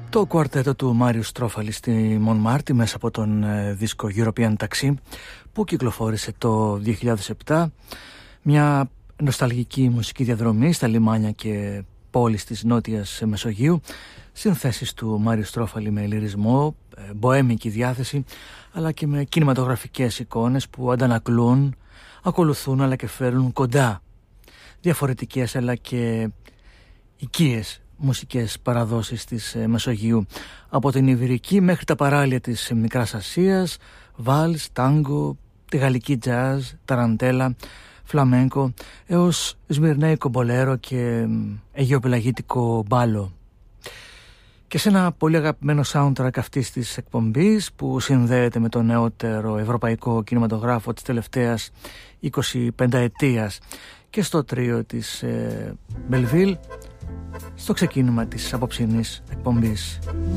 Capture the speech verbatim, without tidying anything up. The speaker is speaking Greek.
Το κουαρτέτο του Μάριου Στρόφαλη στη Μονμάρτη μέσα από τον δίσκο European Taxi που κυκλοφόρησε το δύο χιλιάδες επτά, μια νοσταλγική μουσική διαδρομή στα λιμάνια και πόλεις της Νότιας Μεσογείου, συνθέσεις του Μάριου Στρόφαλη με λυρισμό, μποέμικη διάθεση αλλά και με κινηματογραφικές εικόνες που αντανακλούν, ακολουθούν αλλά και φέρνουν κοντά διαφορετικές αλλά και οικίες μουσικές παραδόσεις της Μεσογείου, από την Ιβηρική μέχρι τα παράλια της Μικράς Ασίας, βάλς, τάγκο, τη γαλλική τζάζ, ταραντέλα, φλαμέγκο, έως σμυρνέικο μπολέρο και αιγαιοπελαγίτικο μπάλο. Και σε ένα πολύ αγαπημένο soundtrack αυτής της εκπομπής που συνδέεται με το νεότερο ευρωπαϊκό κινηματογράφο της τελευταίας εικοσιπενταετίας και στο τρίο της ε, Belleville, στο ξεκίνημα της απόψινής εκπομπής.